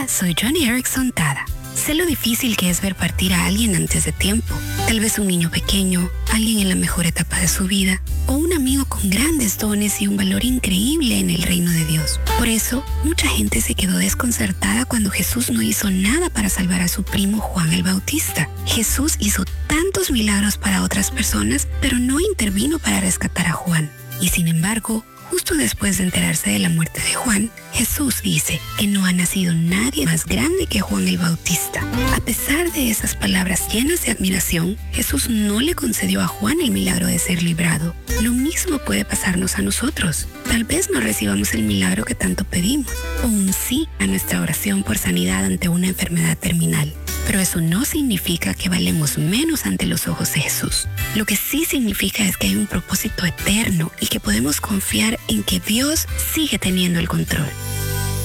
Hola, soy Johnny Erickson Tada. Sé lo difícil que es ver partir a alguien antes de tiempo. Tal vez un niño pequeño, alguien en la mejor etapa de su vida, o un amigo con grandes dones y un valor increíble en el reino de Dios. Por eso, mucha gente se quedó desconcertada cuando Jesús no hizo nada para salvar a su primo Juan el Bautista. Jesús hizo tantos milagros para otras personas, pero no intervino para rescatar a Juan. Y sin embargo, justo después de enterarse de la muerte de Juan, Jesús dice que no ha nacido nadie más grande que Juan el Bautista. A pesar de esas palabras llenas de admiración, Jesús no le concedió a Juan el milagro de ser librado. Lo mismo puede pasarnos a nosotros. Tal vez no recibamos el milagro que tanto pedimos, o un sí a nuestra oración por sanidad ante una enfermedad terminal. Pero eso no significa que valemos menos ante los ojos de Jesús. Lo que sí significa es que hay un propósito eterno y que podemos confiar en que Dios sigue teniendo el control.